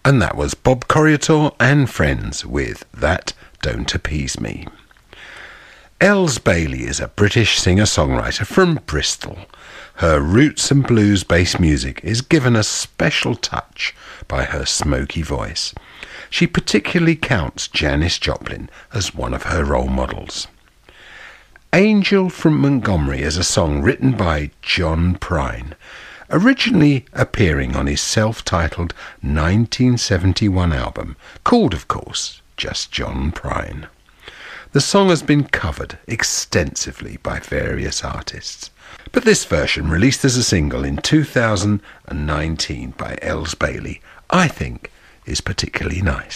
And that was Bob Corriator and Friends with That Don't Appease Me. Els Bailey is a British singer-songwriter from Bristol. Her roots and blues-based music is given a special touch by her smoky voice. She particularly counts Janis Joplin as one of her role models. Angel from Montgomery is a song written by John Prine, originally appearing on his self-titled 1971 album, called, of course, just John Prine. The song has been covered extensively by various artists, but this version, released as a single in 2019 by Els Bailey, I think is particularly nice.